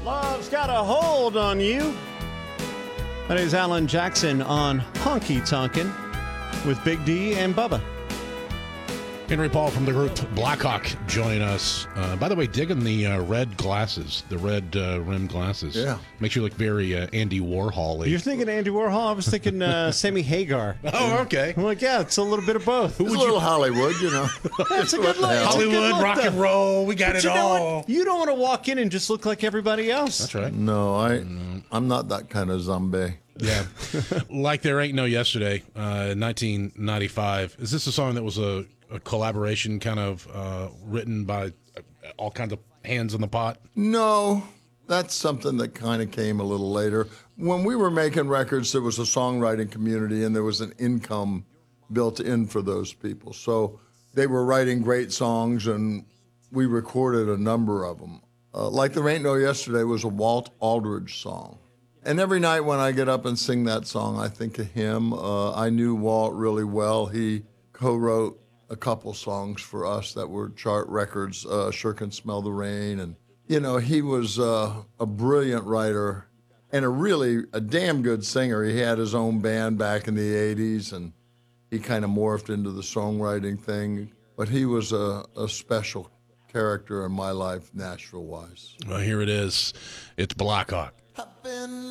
Love's got a hold on you. That is Alan Jackson on Honky Tonkin' with Big D and Bubba. Henry Paul from the group Blackhawk joining us. By the way, digging the red glasses, the red rimmed glasses. Yeah. Makes you look very Andy Warhol-y. You're thinking Andy Warhol? I was thinking Sammy Hagar. Oh, okay. I'm like, yeah, it's a little bit of both. It's a little Hollywood, you know. That's a good look. It's a Hollywood, good look, rock and though. roll, we got But it you know all. what? You don't want to walk in and just look like everybody else. That's right. No, I'm not that kind of zombie. Yeah. Like There Ain't No Yesterday, 1995. Is this a song that was a collaboration kind of written by all kinds of hands in the pot? No, that's something that kind of came a little later. When we were making records, there was a songwriting community and there was an income built in for those people. So they were writing great songs and we recorded a number of them. Like There Ain't No Yesterday was a Walt Aldridge song. And every night when I get up and sing that song, I think of him. I knew Walt really well. He co-wrote a couple songs for us that were chart records, Sure Can Smell the Rain. And, you know, he was a brilliant writer and a damn good singer. He had his own band back in the 80s, and he kind of morphed into the songwriting thing. But he was a special character in my life, Nashville-wise. Well, here it is. It's Blackhawk.